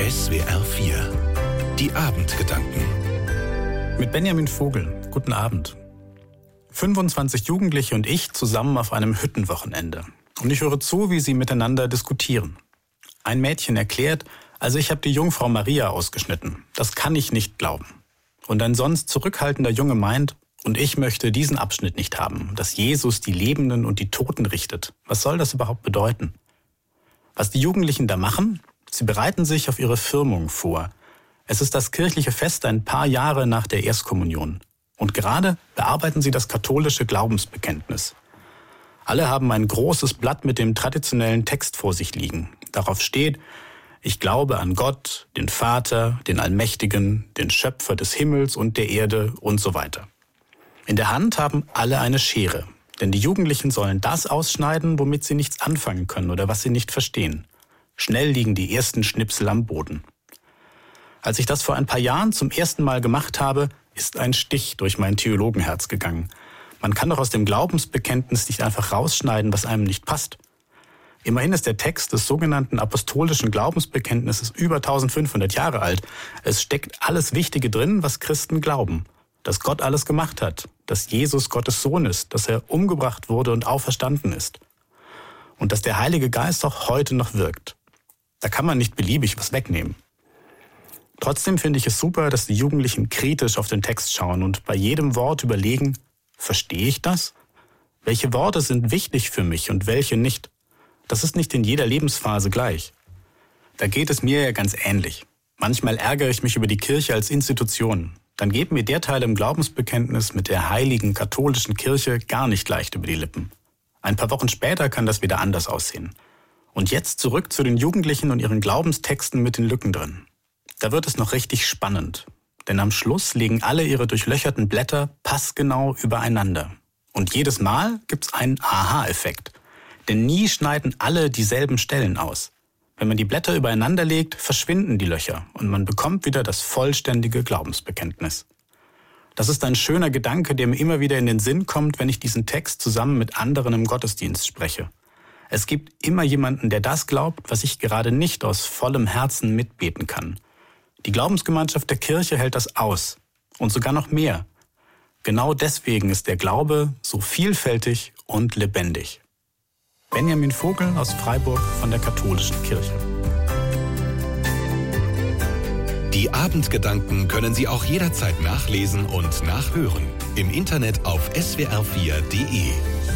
SWR 4 Die Abendgedanken Mit Benjamin Vogel. Guten Abend. 25 Jugendliche und ich zusammen auf einem Hüttenwochenende. Und ich höre zu, wie sie miteinander diskutieren. Ein Mädchen erklärt, also ich habe die Jungfrau Maria ausgeschnitten. Das kann ich nicht glauben. Und ein sonst zurückhaltender Junge meint, und ich möchte diesen Abschnitt nicht haben, dass Jesus die Lebenden und die Toten richtet. Was soll das überhaupt bedeuten? Was die Jugendlichen da machen? Sie bereiten sich auf ihre Firmung vor. Es ist das kirchliche Fest ein paar Jahre nach der Erstkommunion. Und gerade bearbeiten sie das katholische Glaubensbekenntnis. Alle haben ein großes Blatt mit dem traditionellen Text vor sich liegen. Darauf steht: Ich glaube an Gott, den Vater, den Allmächtigen, den Schöpfer des Himmels und der Erde und so weiter. In der Hand haben alle eine Schere, denn die Jugendlichen sollen das ausschneiden, womit sie nichts anfangen können oder was sie nicht verstehen. Schnell liegen die ersten Schnipsel am Boden. Als ich das vor ein paar Jahren zum ersten Mal gemacht habe, ist ein Stich durch mein Theologenherz gegangen. Man kann doch aus dem Glaubensbekenntnis nicht einfach rausschneiden, was einem nicht passt. Immerhin ist der Text des sogenannten apostolischen Glaubensbekenntnisses über 1500 Jahre alt. Es steckt alles Wichtige drin, was Christen glauben. Dass Gott alles gemacht hat, dass Jesus Gottes Sohn ist, dass er umgebracht wurde und auferstanden ist. Und dass der Heilige Geist auch heute noch wirkt. Da kann man nicht beliebig was wegnehmen. Trotzdem finde ich es super, dass die Jugendlichen kritisch auf den Text schauen und bei jedem Wort überlegen, verstehe ich das? Welche Worte sind wichtig für mich und welche nicht? Das ist nicht in jeder Lebensphase gleich. Da geht es mir ja ganz ähnlich. Manchmal ärgere ich mich über die Kirche als Institution. Dann geht mir der Teil im Glaubensbekenntnis mit der heiligen katholischen Kirche gar nicht leicht über die Lippen. Ein paar Wochen später kann das wieder anders aussehen. Und jetzt zurück zu den Jugendlichen und ihren Glaubenstexten mit den Lücken drin. Da wird es noch richtig spannend. Denn am Schluss legen alle ihre durchlöcherten Blätter passgenau übereinander. Und jedes Mal gibt's einen Aha-Effekt. Denn nie schneiden alle dieselben Stellen aus. Wenn man die Blätter übereinander legt, verschwinden die Löcher und man bekommt wieder das vollständige Glaubensbekenntnis. Das ist ein schöner Gedanke, der mir immer wieder in den Sinn kommt, wenn ich diesen Text zusammen mit anderen im Gottesdienst spreche. Es gibt immer jemanden, der das glaubt, was ich gerade nicht aus vollem Herzen mitbeten kann. Die Glaubensgemeinschaft der Kirche hält das aus. Und sogar noch mehr. Genau deswegen ist der Glaube so vielfältig und lebendig. Benjamin Vogel aus Freiburg von der Katholischen Kirche. Die Abendgedanken können Sie auch jederzeit nachlesen und nachhören. Im Internet auf swr4.de.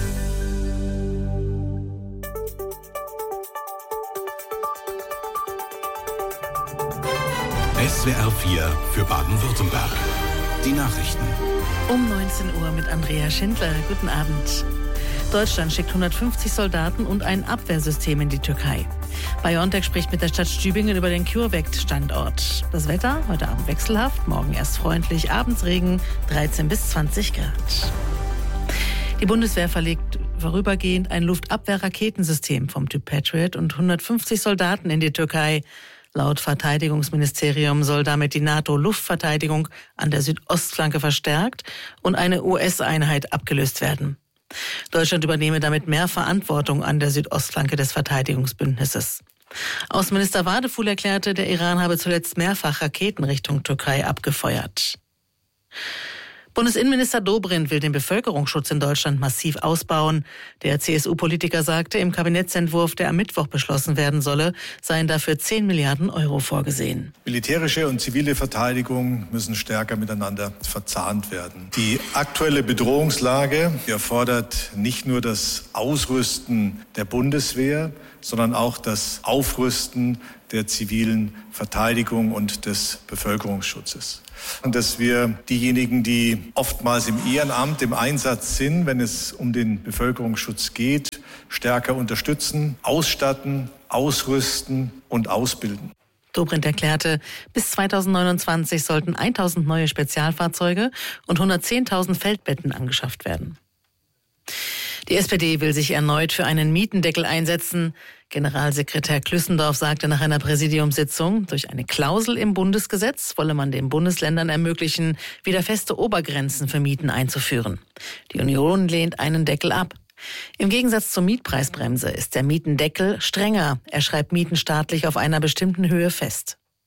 SWR 4 für Baden-Württemberg. Die Nachrichten. Um 19 Uhr mit Andrea Schindler. Guten Abend. Deutschland schickt 150 Soldaten und ein Abwehrsystem in die Türkei. BioNTech spricht mit der Stadt Stübingen über den CureVac-Standort. Das Wetter heute Abend wechselhaft, morgen erst freundlich, abends Regen, 13 bis 20 Grad. Die Bundeswehr verlegt vorübergehend ein Luftabwehr-Raketensystem vom Typ Patriot und 150 Soldaten in die Türkei. Laut Verteidigungsministerium soll damit die NATO-Luftverteidigung an der Südostflanke verstärkt und eine US-Einheit abgelöst werden. Deutschland übernehme damit mehr Verantwortung an der Südostflanke des Verteidigungsbündnisses. Außenminister Wadefuhl erklärte, der Iran habe zuletzt mehrfach Raketen Richtung Türkei abgefeuert. Bundesinnenminister Dobrindt will den Bevölkerungsschutz in Deutschland massiv ausbauen. Der CSU-Politiker sagte, im Kabinettsentwurf, der am Mittwoch beschlossen werden solle, seien dafür 10 Milliarden Euro vorgesehen. Militärische und zivile Verteidigung müssen stärker miteinander verzahnt werden. Die aktuelle Bedrohungslage erfordert nicht nur das Ausrüsten der Bundeswehr, sondern auch das Aufrüsten der zivilen Verteidigung und des Bevölkerungsschutzes. Und dass wir diejenigen, die oftmals im Ehrenamt im Einsatz sind, wenn es um den Bevölkerungsschutz geht, stärker unterstützen, ausstatten, ausrüsten und ausbilden. Dobrindt erklärte, bis 2029 sollten 1.000 neue Spezialfahrzeuge und 110.000 Feldbetten angeschafft werden. Die SPD will sich erneut für einen Mietendeckel einsetzen. Generalsekretär Klüssendorf sagte nach einer Präsidiumssitzung, durch eine Klausel im Bundesgesetz wolle man den Bundesländern ermöglichen, wieder feste Obergrenzen für Mieten einzuführen. Die Union lehnt einen Deckel ab. Im Gegensatz zur Mietpreisbremse ist der Mietendeckel strenger. Er schreibt Mieten staatlich auf einer bestimmten Höhe fest.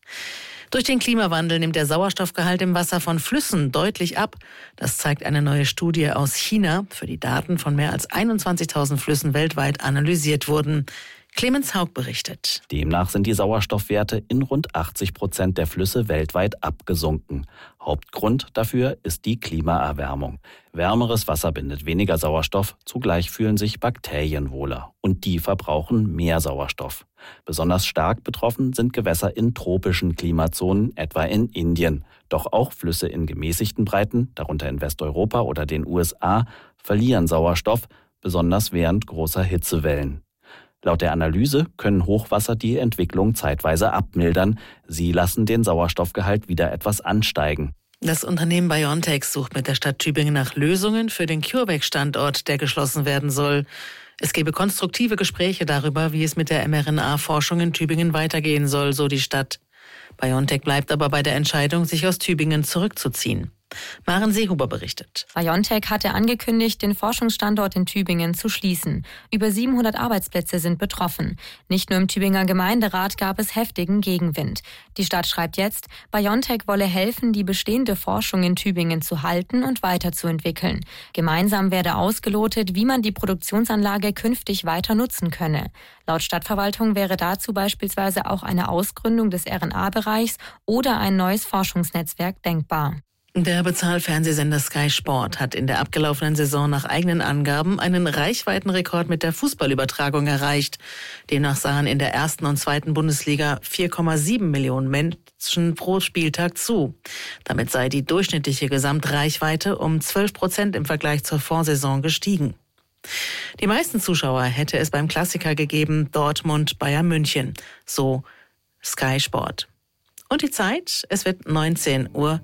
Durch den Klimawandel nimmt der Sauerstoffgehalt im Wasser von Flüssen deutlich ab. Das zeigt eine neue Studie aus China, für die Daten von mehr als 21.000 Flüssen weltweit analysiert wurden. Clemens Haug berichtet. Demnach sind die Sauerstoffwerte in rund 80% der Flüsse weltweit abgesunken. Hauptgrund dafür ist die Klimaerwärmung. Wärmeres Wasser bindet weniger Sauerstoff, zugleich fühlen sich Bakterien wohler. Und die verbrauchen mehr Sauerstoff. Besonders stark betroffen sind Gewässer in tropischen Klimazonen, etwa in Indien. Doch auch Flüsse in gemäßigten Breiten, darunter in Westeuropa oder den USA, verlieren Sauerstoff, besonders während großer Hitzewellen. Laut der Analyse können Hochwasser die Entwicklung zeitweise abmildern. Sie lassen den Sauerstoffgehalt wieder etwas ansteigen. Das Unternehmen BioNTech sucht mit der Stadt Tübingen nach Lösungen für den CureVac-Standort, der geschlossen werden soll. Es gebe konstruktive Gespräche darüber, wie es mit der mRNA-Forschung in Tübingen weitergehen soll, so die Stadt. BioNTech bleibt aber bei der Entscheidung, sich aus Tübingen zurückzuziehen. Maren Seehuber berichtet. BioNTech hatte angekündigt, den Forschungsstandort in Tübingen zu schließen. Über 700 Arbeitsplätze sind betroffen. Nicht nur im Tübinger Gemeinderat gab es heftigen Gegenwind. Die Stadt schreibt jetzt, BioNTech wolle helfen, die bestehende Forschung in Tübingen zu halten und weiterzuentwickeln. Gemeinsam werde ausgelotet, wie man die Produktionsanlage künftig weiter nutzen könne. Laut Stadtverwaltung wäre dazu beispielsweise auch eine Ausgründung des RNA-Bereichs oder ein neues Forschungsnetzwerk denkbar. Der Bezahlfernsehsender Sky Sport hat in der abgelaufenen Saison nach eigenen Angaben einen Reichweitenrekord mit der Fußballübertragung erreicht. Demnach sahen in der ersten und zweiten Bundesliga 4,7 Millionen Menschen pro Spieltag zu. Damit sei die durchschnittliche Gesamtreichweite um 12% im Vergleich zur Vorsaison gestiegen. Die meisten Zuschauer hätte es beim Klassiker gegeben, Dortmund-Bayern München. So Sky Sport. Und die Zeit? Es wird 19:04 Uhr.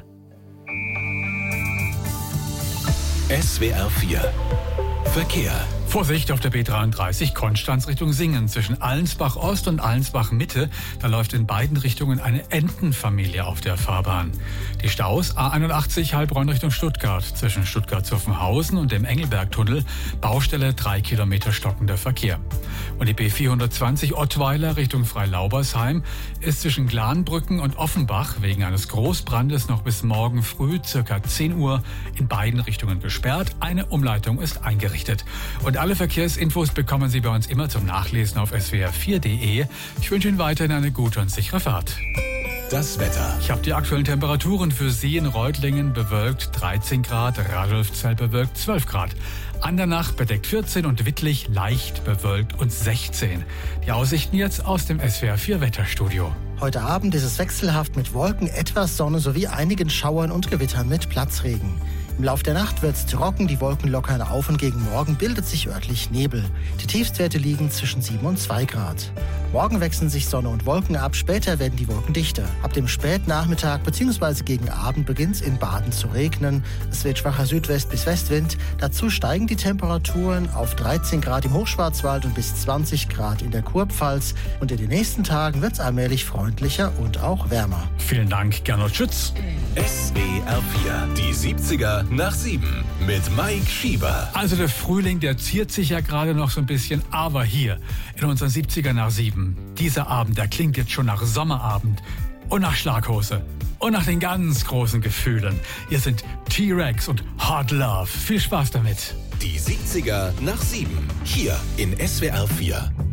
SWR 4 Verkehr. Vorsicht auf der B33 Konstanz Richtung Singen zwischen Allensbach Ost und Allensbach Mitte. Da läuft in beiden Richtungen eine Entenfamilie auf der Fahrbahn. Die Staus A81 Heilbronn Richtung Stuttgart zwischen Stuttgart-Zuffenhausen und dem Engelbergtunnel. Baustelle 3 Kilometer stockender Verkehr. Und die B420 Ottweiler Richtung Freilaubersheim ist zwischen Glanbrücken und Offenbach wegen eines Großbrandes noch bis morgen früh ca. 10 Uhr in beiden Richtungen gesperrt. Eine Umleitung ist eingerichtet. Und alle Verkehrsinfos bekommen Sie bei uns immer zum Nachlesen auf swr4.de. Ich wünsche Ihnen weiterhin eine gute und sichere Fahrt. Das Wetter. Ich habe die aktuellen Temperaturen für Sie in Reutlingen bewölkt 13 Grad, Radolfzell bewölkt 12 Grad. Andernach bedeckt 14 und Wittlich leicht bewölkt und 16. Die Aussichten jetzt aus dem SWR4 Wetterstudio. Heute Abend ist es wechselhaft mit Wolken, etwas Sonne sowie einigen Schauern und Gewittern mit Platzregen. Im Lauf der Nacht wird es trocken, die Wolken lockern auf und gegen Morgen bildet sich örtlich Nebel. Die Tiefstwerte liegen zwischen 7 und 2 Grad. Morgen wechseln sich Sonne und Wolken ab, später werden die Wolken dichter. Ab dem Spätnachmittag bzw. gegen Abend beginnt es in Baden zu regnen. Es wird schwacher Südwest- bis Westwind. Dazu steigen die Temperaturen auf 13 Grad im Hochschwarzwald und bis 20 Grad in der Kurpfalz. Und in den nächsten Tagen wird es allmählich freundlicher und auch wärmer. Vielen Dank, Gernot Schütz. SWR 4, die 70er nach 7 mit Mike Schieber. Also der Frühling, der ziert sich ja gerade noch so ein bisschen, aber hier in unseren 70er nach 7, dieser Abend, der klingt jetzt schon nach Sommerabend und nach Schlaghose und nach den ganz großen Gefühlen. Hier sind T-Rex und Hard Love. Viel Spaß damit. Die 70er nach 7, hier in SWR 4.